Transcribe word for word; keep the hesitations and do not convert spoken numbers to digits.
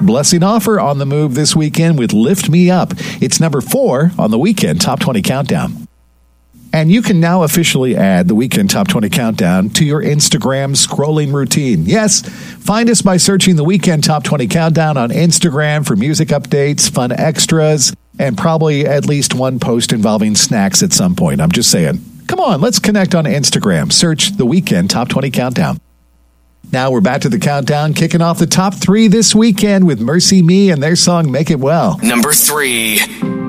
Blessing Offer on the move this weekend with Lift Me Up. It's number four on the Weekend Top twenty Countdown. And you can now officially add the Weekend Top twenty Countdown to your Instagram scrolling routine. Yes, find us by searching the Weekend Top twenty Countdown on Instagram for music updates, fun extras, and probably at least one post involving snacks at some point. I'm just saying. Come on, let's connect on Instagram. Search the Weekend Top twenty Countdown. Now we're back to the countdown, kicking off the top three this weekend with Mercy Me and their song Make It Well. Number three.